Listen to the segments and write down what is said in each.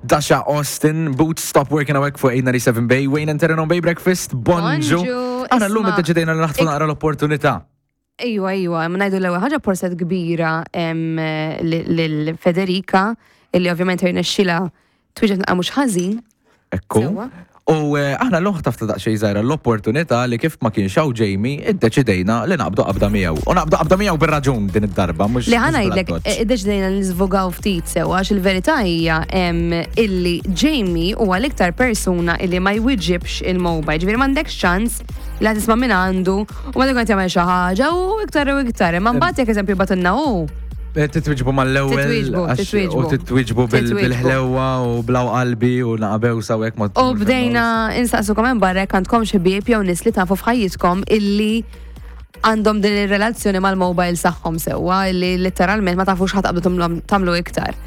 Dasha Austin, Boots Stop Working Awake fuq 897 Bay, Wayne and Terran on Bay Breakfast, bonġu. Aħna l-lum id-deċidejna li naħtfu naqra l-opportunità. Ejwa, najdu l-ewwel ħaġa porset kbira l-Federica, illi ovvjament jirnexxila twiġġet naqra mhux ħażin. Ekku. U aħna l-lum ħtafta daqsxejn żgħira l-opportunità li kif ma kienx hawn Jamie iddeċidejna li naqbdu qabda miegħu. U naqbdu qabda miegħu bir-raġun din id-darba, mhux. Li ħana jgħidlek iddeċidejna li niżvogaw ftit sewwa għax il-verità hija illi Jamie huwa l-iktar persuna illi ma jwiġġibx il-mobile. Ġifieri m'għandekx ċans li tisma' minn għandu u ma tkun qed jagħmel xi ħaġa u iktar u iktar. Ma mbagħad jekk eżempju batilna titwiġbu mal-ewwel u titwiġbu bil-ħlewwa u blaw qalbi u naqabew sawek ma. U bdejna insaqsukom hemm barra għandkom xi bieb jew nies li tafu f'ħajjitkom illi għandhom din ir-relazzjoni mal-mobile saħħom sewwa illi letteralment ma tafux ħadd qabdu tagħmlu iktar.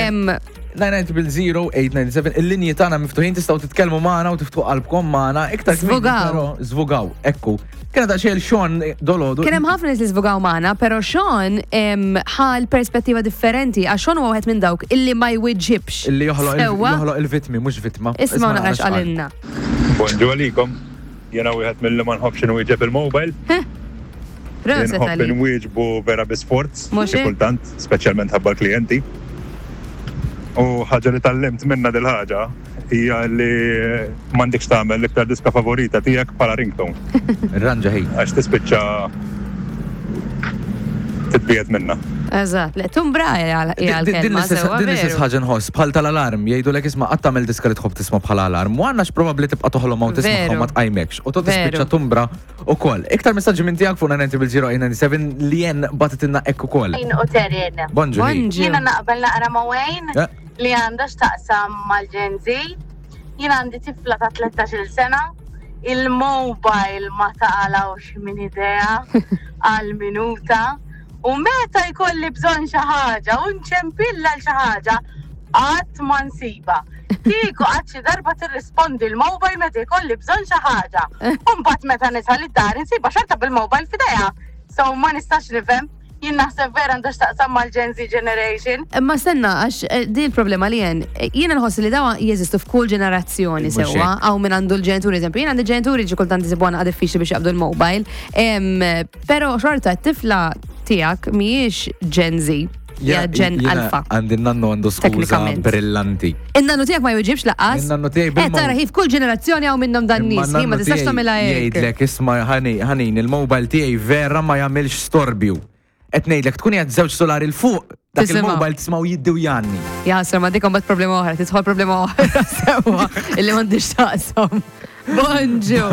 990-897 il-linji tagħna miftuħin tistgħu titkellmu magħna u tiftuħ qalbkom magħna iktar żvugaw, ekku. Kien daqsxejn Sean dolodu. Kien hemm ħafna nies li żvugaw magħna, però Sean ħal perspettiva differenti għax Sean huwa wieħed minn dawk illi ma jwiġġibx. Illi joħloq il-vittmi mhux vittma. Isma' naqrax qalilna. Bonġu għalikom. Jiena wieħed mill ma nħobbx inwieġeb il-mobile. Nħobb inwieġbu vera bi-sports, xi kultant, speċjalment ħabba l-klijenti. U ħaġa li tallimt minna dil-ħaġa hija li m'għandekx tagħmel l-iktar diska favorita tiegħek bħala ringtone. Ir-ranġa ħin. Għax tispiċċa titbiet minna. Eżatt, le tumbra hija l-kelma sewwa. Din is ħaġa nħoss bħal tal-alarm jgħidulek isma' qatt tagħmel diska li tħobb tisma' bħala alarm. U għandnax probabbli tibqa' toħolhom u tisma'hom ma tqajmekx. U tispiċċa tumbra ukoll. Iktar messaġġi minn tiegħek fuq 990-897 li jen batitilna hekk ukoll. Bonġu. Jiena naqbel naqra ma' Wayne li għandha x'taqsam mal-Gen Z. Jiena għandi tifla ta' 13-il sena. Il-mobile ma taqalawx minn idea għal-minuta. U meta jkolli bżonn xi ħaġa u nċempilla xi ħaġa qatt ma nsiba. Kieku qatt xi darba tirrispondi l-mobile meta jkolli bżonn xi ħaġa. U mbagħad meta nisal id-dar insiba xorta bil-mobile f'idejha. So ma nistax nifhem. Jien naħseb vera għandax taqsam mal-Gen Z generation. Ma stenna, għax di l-problema li jiena nħossi li dawa jeżistu f'kull ġenerazzjoni sewwa, għaw minn għandu l-ġenituri, eżempju, jien għandi ġenituri ġi kultant jisibuħana għad diffiċli biex jaqbdu l-mobile, pero xorta t-tifla tijak miex Gen Z. Ja Gen Alpha. Għandi n-nannu għandu skuża brillanti. In-nannu tijak ma jwġibx laqqas? In-nannu tijak bil-mobile. Tara, f'kull ġenerazzjoni għaw minnom dan nis, ma tistax tamela jgħid. Jgħidlek, isma ħanin, il-mobile tijaj vera ma jgħamilx storbju. Etnejdlek, tkun jgħad zewġ solari l-fuq, dak il-mobile tismaw jiddiw janni. Jasra, ma dikom bat problema oħra, titħol problema oħra sewa, illi mandiġ taqsam. Bonġu.